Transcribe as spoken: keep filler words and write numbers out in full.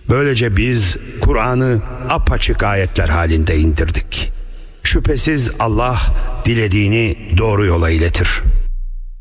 Böylece biz Kur'an'ı apaçık ayetler halinde indirdik. Şüphesiz Allah dilediğini doğru yola iletir.